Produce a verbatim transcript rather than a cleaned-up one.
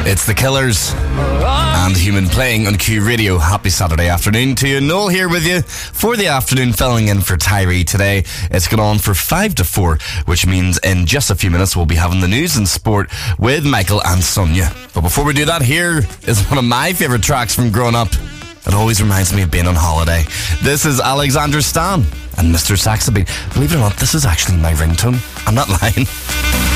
It's The Killers and Human playing on Q Radio. Happy Saturday afternoon to you. Noel here with you for the afternoon, filling in for Tyree today. It's going on for five to four, which means in just a few minutes we'll be having the news and sport with Michael and Sonia. But before we do that, here is one of my favourite tracks from growing up. It always reminds me of being on holiday. This is Alexander Stan and Mister Saxby. Believe it or not, this is actually my ringtone. I'm not lying.